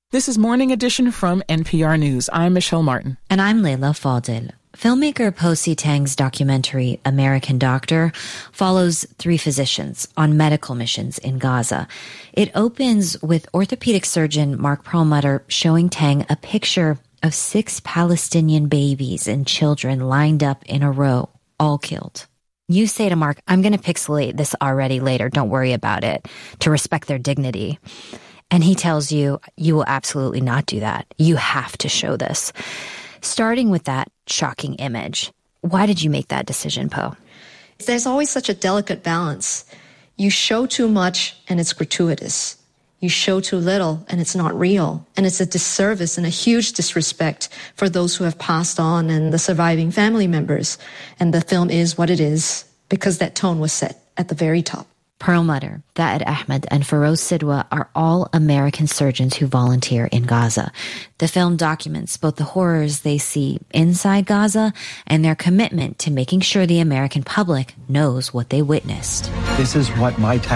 This is Morning Edition from NPR News. I'm Michelle Martin. And I'm Leila Fadel. Filmmaker Posi Tang's documentary, American Doctor, follows 3 physicians on medical missions in Gaza. It opens with orthopedic surgeon Mark Perlmutter showing Tang a picture of 6 Palestinian babies and children lined up in a row, all killed. You say to Mark, I'm going to pixelate this already later, don't worry about it, to respect their dignity. And he tells you, you will absolutely not do that. You have to show this. Starting with that shocking image, why did you make that decision, Poe? There's always such a delicate balance. You show too much and it's gratuitous. You show too little and it's not real. And it's a disservice and a huge disrespect for those who have passed on and the surviving family members. And the film is what it is because that tone was set at the very top. Perlmutter, Tha'ad Ahmed, and Feroz Sidwa are all American surgeons who volunteer in Gaza. The film documents both the horrors they see inside Gaza and their commitment to making sure the American public knows what they witnessed. This is what my